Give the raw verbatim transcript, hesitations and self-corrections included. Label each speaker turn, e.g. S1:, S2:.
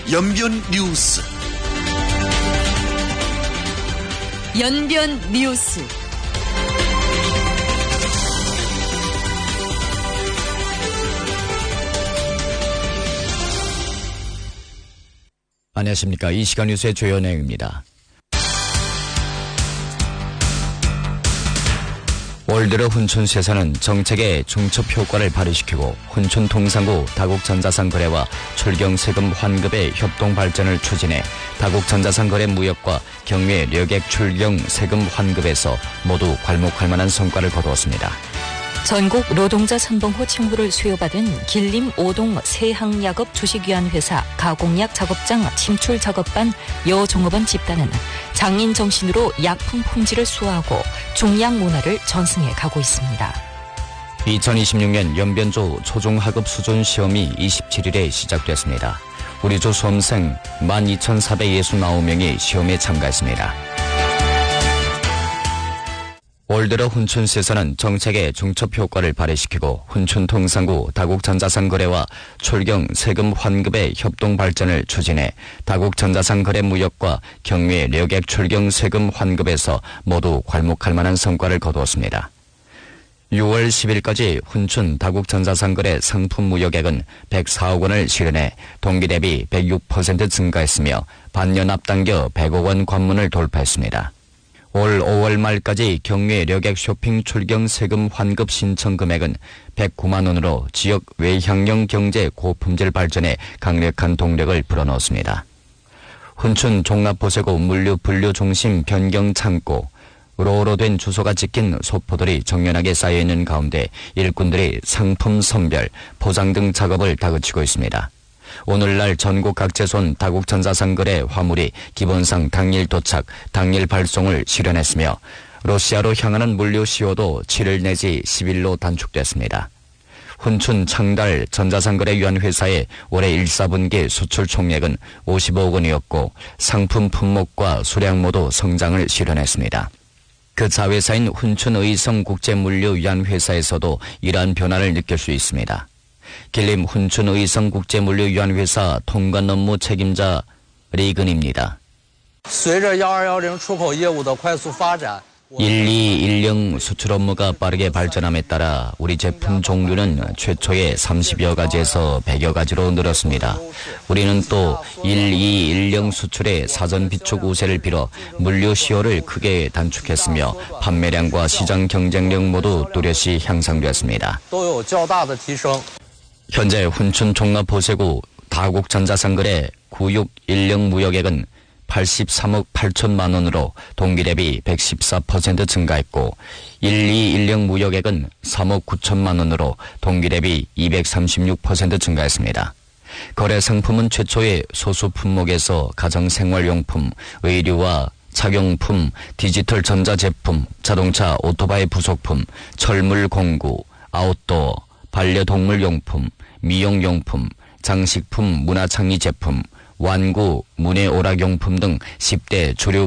S1: 연변 뉴스.
S2: 연변 뉴스.
S3: 안녕하십니까. 이 시간 뉴스의 주요 내용입니다. 올 들어 훈춘시에서는 정책의 중첩 효과를 발휘시키고 훈춘 통상구 다국전자상 거래와 출경 세금 환급의 협동 발전을 추진해 다국전자상 거래 무역과 경매 력액 출경 세금 환급에서 모두 괄목할 만한 성과를 거두었습니다.
S2: 전국 노동자 선봉호 칭호를 수여받은 길림 오동 세항약업 주식위안회사 가공약 작업장 침출 작업반 여종업원 집단은 장인 정신으로 약품 품질을 수호하고 중량 문화를 전승해 가고 있습니다.
S3: 이천이십육 년 연변조 초중하급 수준 시험이 이십칠일에 시작됐습니다. 우리 조 수험생 만 이천사백육십구 명이 시험에 참가했습니다. 올 들어 훈춘시에서는 정책의 중첩 효과를 발휘시키고 훈춘 통상구 다국전자상 거래와 출경 세금 환급의 협동 발전을 추진해 다국전자상 거래 무역과 경매 력액 출경 세금 환급에서 모두 괄목할 만한 성과를 거두었습니다. 유월 십일까지 훈춘 다국전자상 거래 상품 무역액은 백사억 원을 실현해 동기 대비 백육 퍼센트 증가했으며 반년 앞당겨 백억 원 관문을 돌파했습니다. 올 오월 말까지 경매 력액 쇼핑 출경 세금 환급 신청 금액은 백구만 원으로 지역 외향형 경제 고품질 발전에 강력한 동력을 불어넣었습니다. 훈춘 종합보세고 물류 분류 중심 변경 창고, 로로 된 주소가 찍힌 소포들이 정연하게 쌓여있는 가운데 일꾼들이 상품 선별, 포장 등 작업을 다그치고 있습니다. 오늘날 전국 각지에선 다국전자상 거래 화물이 기본상 당일 도착, 당일 발송을 실현했으며 러시아로 향하는 물류 시효도 칠일 내지 십일로 단축됐습니다. 훈춘 창달 전자상거래위원회사의 올해 일, 사분기 수출 총액은 오십억 원이었고 상품 품목과 수량 모두 성장을 실현했습니다. 그 자회사인 훈춘의성 국제물류위원회사에서도 이러한 변화를 느낄 수 있습니다. 길림 훈춘의성 국제물류위원회사 통관 업무 책임자 리근입니다. 일이일영 수출 업무가 빠르게 발전함에 따라 우리 제품 종류는 최초의 삼십여 가지에서 백여 가지로 늘었습니다. 우리는 또 일이일영 수출의 사전 비축 우세를 빌어 물류 시효를 크게 단축했으며 판매량과 시장 경쟁력 모두 뚜렷이 향상되었습니다. 현재 훈춘 종합보세구 다국전자상거래 구육일영 무역액은 팔십삼억 팔천만 원으로 동기 대비 백십사 퍼센트 증가했고 일이일영 무역액은 삼억 구천만 원으로 동기 대비 이백삼십육 퍼센트 증가했습니다. 거래 상품은 최초의 소수 품목에서 가정생활용품, 의류와 착용품, 디지털 전자제품, 자동차 오토바이 부속품, 철물 공구, 아웃도어, 반려동물용품, 미용용품, 장식품, 문화창의 제품, 완구, 문해오락용품 등 십 대 주류